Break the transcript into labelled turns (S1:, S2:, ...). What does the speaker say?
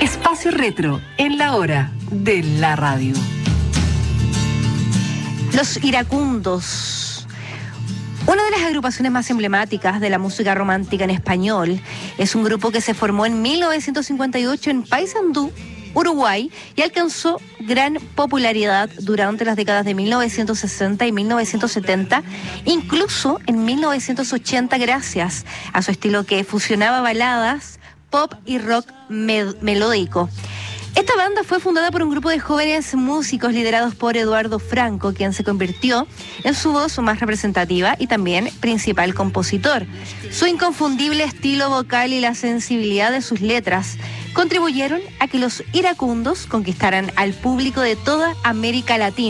S1: Espacio Retro en la hora de la radio.
S2: Los Iracundos, una de las agrupaciones más emblemáticas de la música romántica en español, es un grupo que se formó en 1958 en Paysandú, Uruguay, y alcanzó gran popularidad durante las décadas de 1960 y 1970, incluso en 1980, gracias a su estilo que fusionaba baladas, pop y rock melódico. Esta banda fue fundada por un grupo de jóvenes músicos liderados por Eduardo Franco, quien se convirtió en su voz más representativa y también principal compositor. Su inconfundible estilo vocal y la sensibilidad de sus letras contribuyeron a que los Iracundos conquistaran al público de toda América Latina.